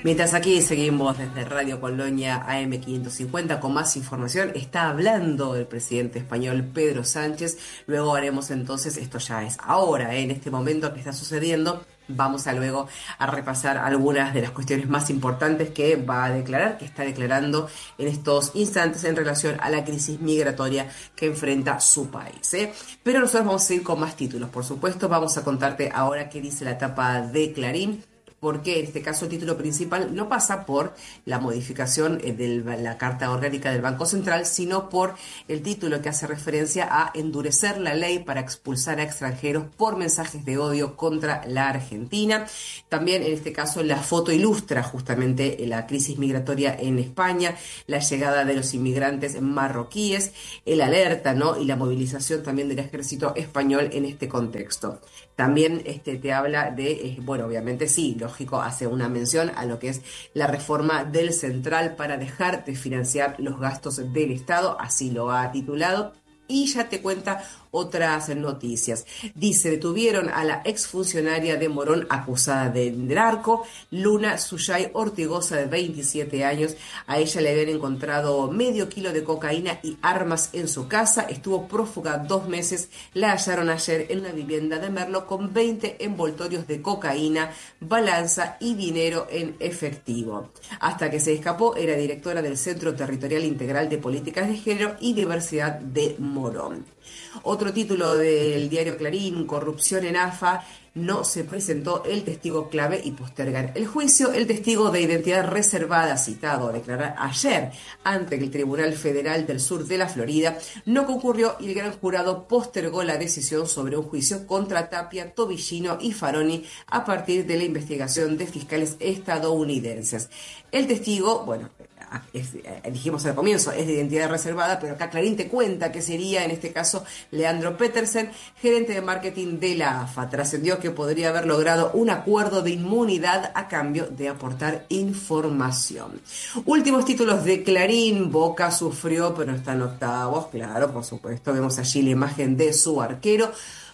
Mientras aquí seguimos desde Radio Colonia AM 550 con más información, está hablando el presidente español Pedro Sánchez. Luego haremos entonces, esto ya es ahora, en este momento que está sucediendo, vamos a luego a repasar algunas de las cuestiones más importantes que va a declarar, que está declarando en estos instantes en relación a la crisis migratoria que enfrenta su país. Pero nosotros vamos a seguir con más títulos, por supuesto. Vamos a contarte ahora qué dice la tapa de Clarín, porque en este caso el título principal no pasa por la modificación de la Carta Orgánica del Banco Central, sino por el título que hace referencia a endurecer la ley para expulsar a extranjeros por mensajes de odio contra la Argentina. También en este caso la foto ilustra justamente la crisis migratoria en España, la llegada de los inmigrantes marroquíes, el alerta, ¿no?, y la movilización también del ejército español en este contexto. También te habla de, bueno, obviamente sí, lógico, hace una mención a lo que es la reforma del Central para dejar de financiar los gastos del Estado, así lo ha titulado. Y ya te cuenta otras noticias. Dice, detuvieron a la exfuncionaria de Morón acusada de narco, Luna Suyay Ortigosa, de 27 años. A ella le habían encontrado medio kilo de cocaína y armas en su casa. Estuvo prófuga 2 meses. La hallaron ayer en una vivienda de Merlo con 20 envoltorios de cocaína, balanza y dinero en efectivo. Hasta que se escapó, era directora del Centro Territorial Integral de Políticas de Género y Diversidad de Morón. Otro título del diario Clarín, corrupción en AFA, no se presentó el testigo clave y postergan el juicio. El testigo de identidad reservada citado a declarar ayer ante el Tribunal Federal del Sur de la Florida no concurrió y el gran jurado postergó la decisión sobre un juicio contra Tapia, Tobillino y Faroni a partir de la investigación de fiscales estadounidenses. El testigo, bueno, dijimos al comienzo, es de identidad reservada, pero acá Clarín te cuenta que sería en este caso Leandro Petersen, gerente de marketing de la AFA. Trascendió que podría haber logrado un acuerdo de inmunidad a cambio de aportar información. Últimos títulos de Clarín. Boca sufrió, pero está en octavos, claro, por supuesto. Vemos allí la imagen de su arquero.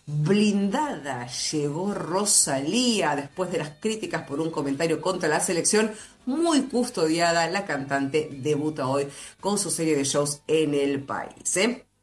Blindada llegó Rosalía después de las críticas por un comentario contra la selección. Muy custodiada, la cantante debuta hoy con su serie de shows en el país.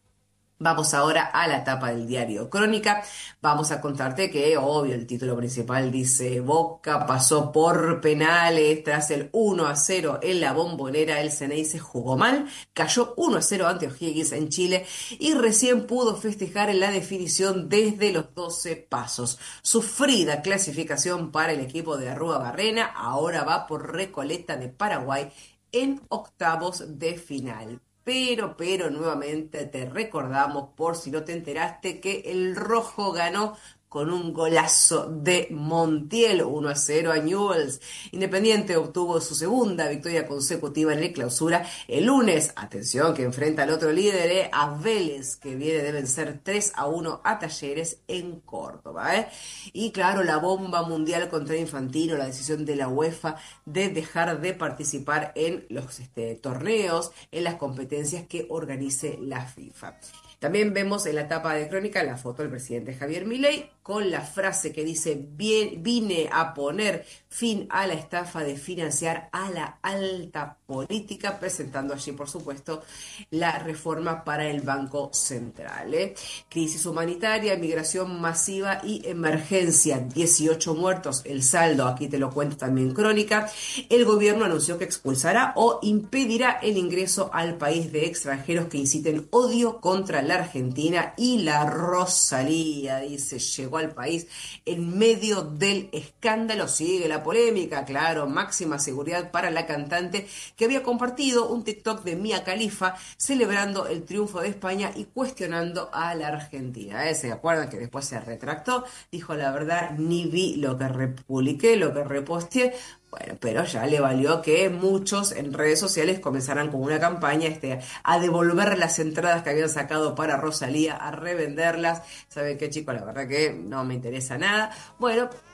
Vamos ahora a la tapa del diario Crónica. Vamos a contarte que, obvio, el título principal dice: Boca pasó por penales tras el 1-0 en la Bombonera. El Ceneice jugó mal, cayó 1-0 ante O'Higgins en Chile y recién pudo festejar en la definición desde los 12 pasos. Sufrida clasificación para el equipo de Arrúa-Barrena. Ahora va por Recoleta de Paraguay en octavos de final. Pero nuevamente te recordamos, por si no te enteraste, que el rojo ganó con un golazo de Montiel, 1-0 a Newell's. Independiente obtuvo su segunda victoria consecutiva en la clausura el lunes. Atención, que enfrenta al otro líder, a Vélez, que viene de vencer 3-1 a Talleres en Córdoba. Y claro, la bomba mundial contra Infantino, la decisión de la UEFA de dejar de participar en los torneos, en las competencias que organice la FIFA. También vemos en la tapa de Crónica la foto del presidente Javier Milei con la frase que dice: vine a poner fin a la estafa de financiar a la alta política, presentando allí, por supuesto, la reforma para el Banco Central. Crisis humanitaria, migración masiva y emergencia. 18 muertos, el saldo, aquí te lo cuento también Crónica. El gobierno anunció que expulsará o impedirá el ingreso al país de extranjeros que inciten odio contra la Argentina. Y la Rosalía, dice, llegó al país en medio del escándalo. Sigue la polémica, claro, máxima seguridad para la cantante, que había compartido un TikTok de Mia Khalifa celebrando el triunfo de España y cuestionando a la Argentina. ¿Se acuerdan que después se retractó? Dijo: la verdad, ni vi lo que republiqué, lo que reposteé. Bueno, pero ya le valió que muchos en redes sociales comenzaran con una campaña a devolver las entradas que habían sacado para Rosalía, a revenderlas. ¿Saben qué, chicos? La verdad que no me interesa nada. Bueno,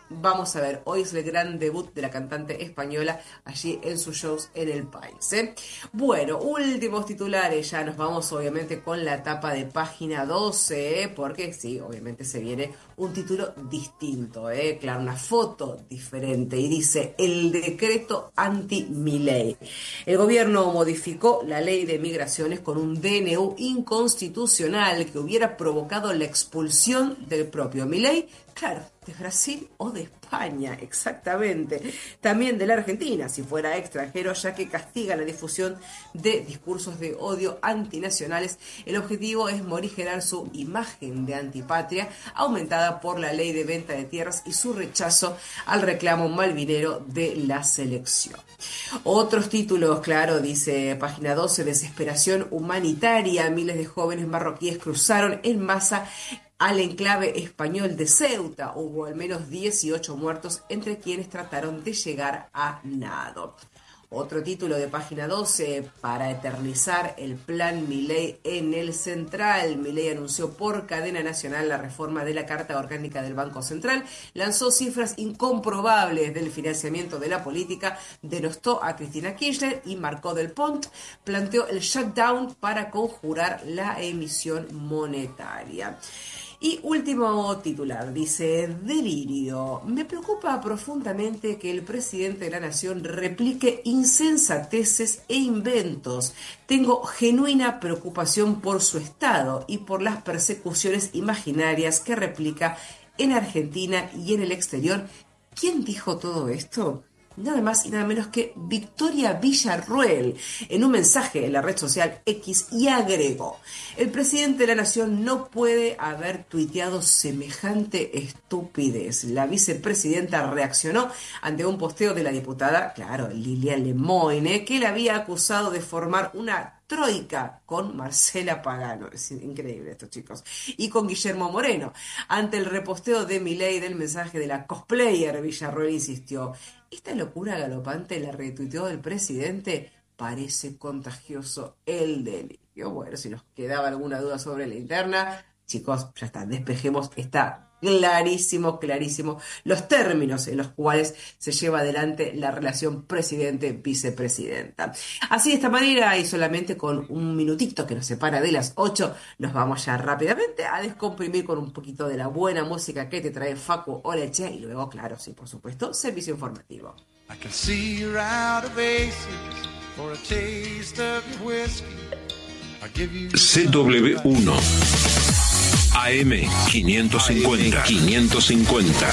Vamos a ver, hoy es el gran debut de la cantante española allí en sus shows en el país, ¿eh? Bueno, últimos titulares, ya nos vamos obviamente con la tapa de página 12, ¿eh? Porque sí, obviamente se viene un título distinto, ¿eh? Claro, una foto diferente y dice: el decreto anti-Milei. El gobierno modificó la ley de migraciones con un DNU inconstitucional que hubiera provocado la expulsión del propio Milei, claro, de Brasil o de España, exactamente. También de la Argentina, si fuera extranjero, ya que castiga la difusión de discursos de odio antinacionales. El objetivo es morigerar su imagen de antipatria, aumentada por la ley de venta de tierras y su rechazo al reclamo malvinero de la selección. Otros títulos, claro, dice página 12, desesperación humanitaria. Miles de jóvenes marroquíes cruzaron en masa al enclave español de Ceuta. Hubo al menos 18 muertos, entre quienes trataron de llegar a nado. Otro título de página 12, para eternizar el plan Milei en el Central. Milei anunció por cadena nacional la reforma de la Carta Orgánica del Banco Central, lanzó cifras incomprobables del financiamiento de la política, denostó a Cristina Kirchner y Marco del Pont planteó el shutdown para conjurar la emisión monetaria. Y último titular, dice: delirio. Me preocupa profundamente que el presidente de la nación replique insensateces e inventos. Tengo genuina preocupación por su estado y por las persecuciones imaginarias que replica en Argentina y en el exterior. ¿Quién dijo todo esto? Nada más y nada menos que Victoria Villarruel, en un mensaje en la red social X, y agregó: el presidente de la nación no puede haber tuiteado semejante estupidez. La vicepresidenta reaccionó ante un posteo de la diputada, claro, Lilia Lemoine, que la había acusado de formar una troika con Marcela Pagano. Es increíble esto, chicos. Y con Guillermo Moreno. Ante el reposteo de Milei del mensaje de la cosplayer, Villarruel insistió: esta locura galopante la retuiteó el presidente. Parece contagioso el delirio. Bueno, si nos quedaba alguna duda sobre la interna, chicos, ya está, despejemos, está clarísimo, clarísimo los términos en los cuales se lleva adelante la relación presidente-vicepresidenta. Así, de esta manera, y solamente con un minutito que nos separa de las 8, nos vamos ya rápidamente a descomprimir con un poquito de la buena música que te trae Facu Oleche y luego, claro, sí, por supuesto, servicio informativo. I can see you're out of aces for a taste of your whiskey. I'll give you CW1 AM 550.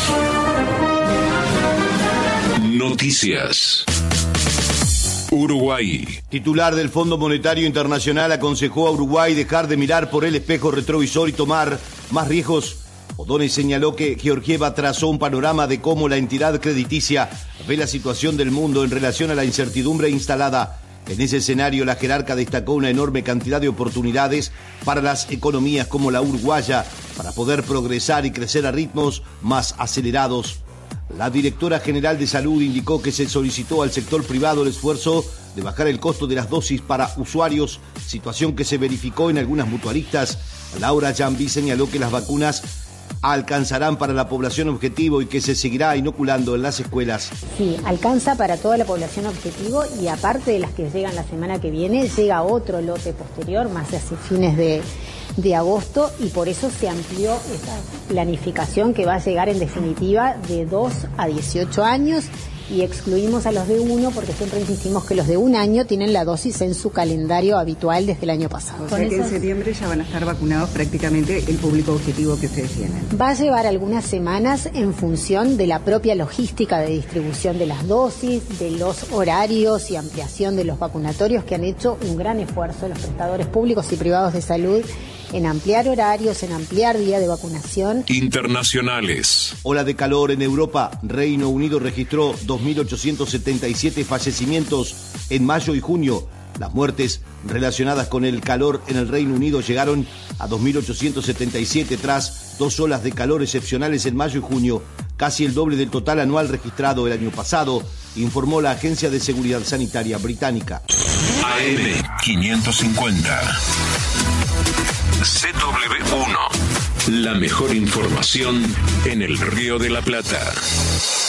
Noticias. Uruguay. Titular del Fondo Monetario Internacional aconsejó a Uruguay dejar de mirar por el espejo retrovisor y tomar más riesgos. O'Donnell señaló que Georgieva trazó un panorama de cómo la entidad crediticia ve la situación del mundo en relación a la incertidumbre instalada. En ese escenario, la jerarca destacó una enorme cantidad de oportunidades para las economías como la uruguaya para poder progresar y crecer a ritmos más acelerados. La directora general de Salud indicó que se solicitó al sector privado el esfuerzo de bajar el costo de las dosis para usuarios, situación que se verificó en algunas mutualistas. Laura Jambi señaló que las vacunas alcanzarán para la población objetivo y que se seguirá inoculando en las escuelas. Sí, alcanza para toda la población objetivo y aparte de las que llegan la semana que viene, llega otro lote posterior, más hacia fines de agosto, y por eso se amplió esa planificación que va a llegar en definitiva de 2 a 18 años. Y excluimos a los de 1 porque siempre insistimos que los de 1 año tienen la dosis en su calendario habitual desde el año pasado. O sea que en septiembre ya van a estar vacunados prácticamente el público objetivo que ustedes tienen. Va a llevar algunas semanas en función de la propia logística de distribución de las dosis, de los horarios y ampliación de los vacunatorios, que han hecho un gran esfuerzo los prestadores públicos y privados de salud en ampliar horarios, en ampliar día de vacunación. Internacionales. Ola de calor en Europa. Reino Unido registró 2.877 fallecimientos en mayo y junio. Las muertes relacionadas con el calor en el Reino Unido llegaron a 2.877 tras 2 olas de calor excepcionales en mayo y junio, casi el doble del total anual registrado el año pasado, informó la Agencia de Seguridad Sanitaria británica. AM 550. CW1 La mejor información en el Río de la Plata.